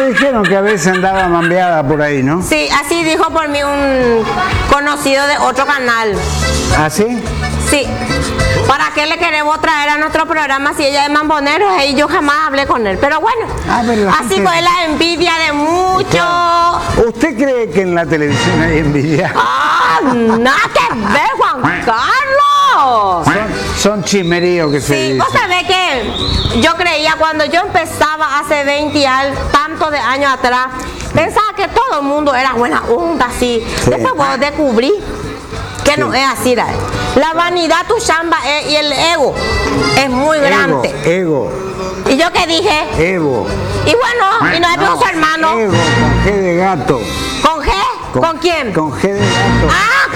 Me dijeron que a veces andaba mambeada por ahí, ¿no? Sí, así dijo por mí un conocido de otro canal. ¿Ah, sí? Sí. ¿Para qué le queremos traer a nuestro programa si ella es mambonero? Y yo jamás hablé con él. Pero bueno, así gente... fue la envidia de muchos. Claro. ¿Usted cree que en la televisión hay envidia? ¡Ah! ¡Nada que ver, Juan Carlos! Son chismeríos que se dicen. Sí, vos sabés que yo creía cuando yo empezaba hace 20 tantos de años atrás, pensaba que todo el mundo era buena onda, así. Sí. Después vos descubrí que no es así, ¿verdad? La vanidad, tu chamba y el ego es muy grande. Ego. ¿Y yo qué dije? Ego. Y bueno, y no es dos hermanos. Ego, con G de gato. ¿Con G? ¿Con quién? Con G de gato.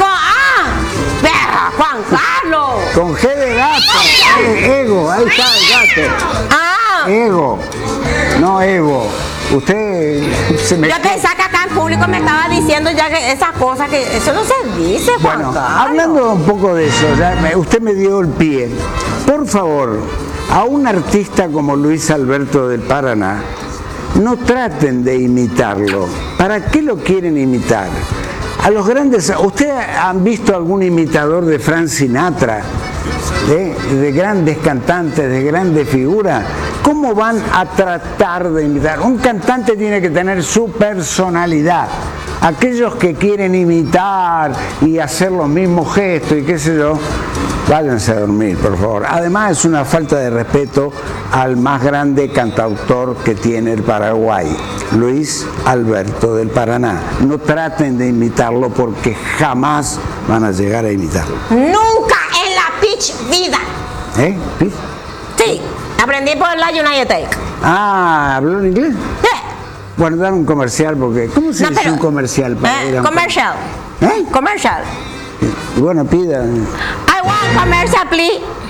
Perra, Juan Carlos. Con G de gato. Ego, ahí está el gato. Ego. No Evo. Usted se me... Yo pensaba que acá en público me estaba diciendo ya que esas cosas, que eso no se dice, Juan Bueno, Carlos. hablando un poco de eso, usted me dio el pie. Por favor, a un artista como Luis Alberto del Paraná, no traten de imitarlo. ¿Para qué lo quieren imitar? A los grandes... ¿Ustedes han visto algún imitador de Frank Sinatra? De grandes cantantes, de grandes figuras. ¿Cómo van a tratar de imitar? Un cantante tiene que tener su personalidad. Aquellos que quieren imitar y hacer los mismos gestos y qué sé yo, váyanse a dormir, por favor. Además es una falta de respeto al más grande cantautor que tiene el Paraguay, Luis Alberto del Paraná. No traten de imitarlo porque jamás van a llegar a imitarlo. Nunca en la pitch vida. ¿Eh? Sí, aprendí por la United Take. Ah, ¿habló en inglés? Sí. Bueno, dame un comercial porque... ¿Cómo se dice un comercial? Para ir a un... Commercial. ¿Eh? Commercial. Y bueno, pida... I want commercial, please.